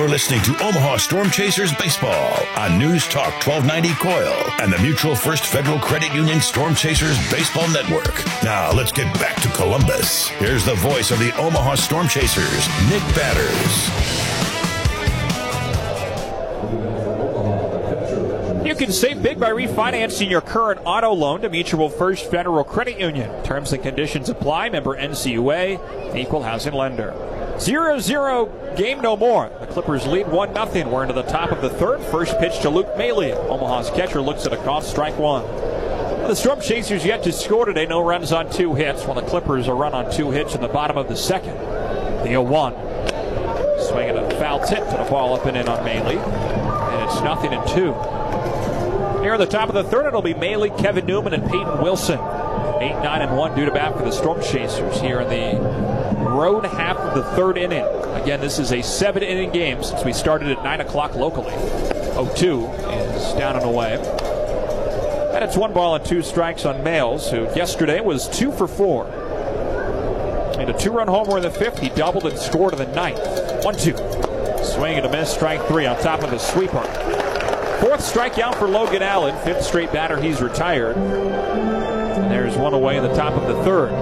listening to Omaha Storm Chasers Baseball on News Talk 1290 Coil and the Mutual First Federal Credit Union Storm Chasers Baseball Network. Now let's get back to Columbus. Here's the voice of the Omaha Storm Chasers, Nick Batters. You can save big by refinancing your current auto loan to Mutual First Federal Credit Union. Terms and conditions apply. Member NCUA, equal housing lender. 0-0, game no more. The Clippers lead 1-0. We're into the top of the third. First pitch to Luke Mailey. Omaha's catcher looks at a call, strike one. The Storm Chasers yet to score today. No runs on 2 hits, while the Clippers are run on 2 hits in the bottom of the second. The 0-1. Swinging a foul tip to the ball up and in on Mailey. And it's 0-2. Near the top of the third, it'll be Mailey, Kevin Newman, and Peyton Wilson. 8-9-1 due to bat for the Storm Chasers here in the road half of the third inning. Again, this is a 7-inning game since we started at 9 o'clock locally. 0-2 is down and away. And it's 1 ball and 2 strikes on Males, who yesterday was 2 for 4. And a 2-run homer in the 5th. He doubled and scored in the 9th. 1-2. Swing and a miss, strike 3 on top of the sweeper. 4th strikeout for Logan Allen. 5th straight batter he's retired. And there's one away in the top of the third.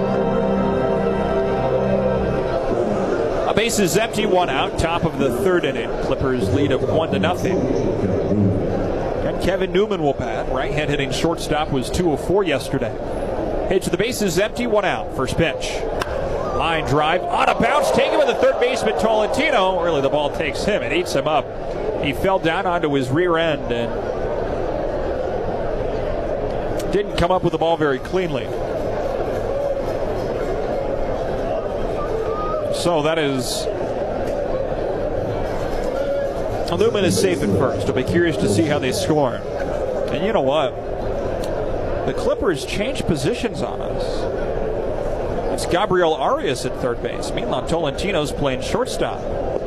A base is empty, 1 out, top of the third inning. Clippers lead of 1-0. And Kevin Newman will bat. Right hand hitting shortstop was 2 of 4 yesterday. Pitch to the base is empty, 1 out. First pitch. Line drive, on a bounce, taken with the third baseman Tolentino. Really, the ball takes him. It eats him up. He fell down onto his rear end and didn't come up with the ball very cleanly. So that is... Newman is safe at first. I'll be curious to see how they score. And you know what? The Clippers changed positions on us. It's Gabriel Arias at third base. Meanwhile, Tolentino's playing shortstop.